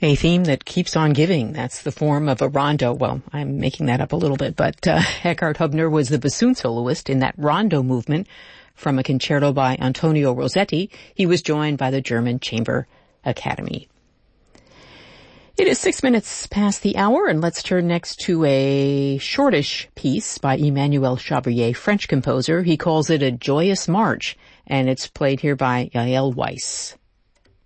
A theme that keeps on giving. That's the form of a rondo. Well, I'm making that up a little bit, but Eckhard Hubner was the bassoon soloist in that rondo movement from a concerto by Antonio Rossetti. He was joined by the German Chamber Academy. It is 6 minutes past the hour, and let's turn next to a shortish piece by Emmanuel Chabrier, French composer. He calls it a joyous march, and it's played here by Yael Weiss.